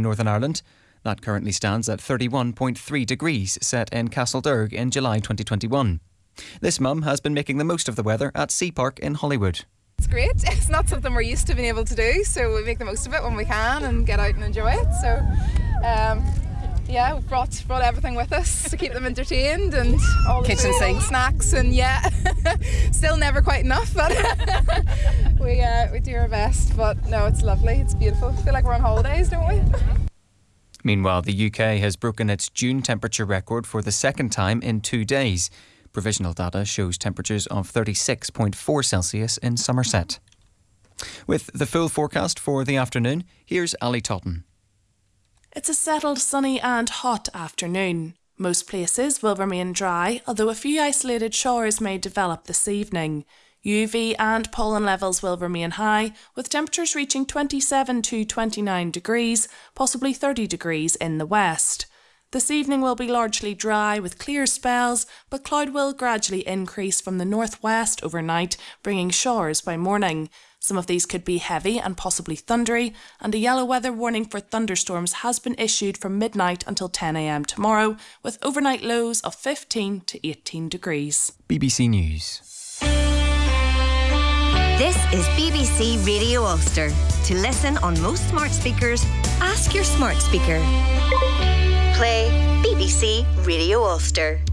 in Northern Ireland. That currently stands at 31.3 degrees, set in Castlederg in July 2021. This mum has been making the most of the weather at Sea Park in Hollywood. It's great. It's not something we're used to being able to do, so we make the most of it when we can and get out and enjoy it. So, we've brought everything with us to keep them entertained, and all the kitchen sink snacks, and still never quite enough, but we do our best. But no, it's lovely. It's beautiful. I feel like we're on holidays, don't we? Meanwhile, the UK has broken its June temperature record for the second time in 2 days. Provisional data shows temperatures of 36.4 Celsius in Somerset. With the full forecast for the afternoon, here's Ali Totten. It's a settled, sunny and hot afternoon. Most places will remain dry, although a few isolated showers may develop this evening. UV and pollen levels will remain high, with temperatures reaching 27 to 29 degrees, possibly 30 degrees in the west. This evening will be largely dry with clear spells, but cloud will gradually increase from the northwest overnight, bringing showers by morning. Some of these could be heavy and possibly thundery, and a yellow weather warning for thunderstorms has been issued from midnight until 10 a.m. tomorrow, with overnight lows of 15 to 18 degrees. BBC News. This is BBC Radio Ulster. To listen on most smart speakers, ask your smart speaker. Play BBC Radio Ulster.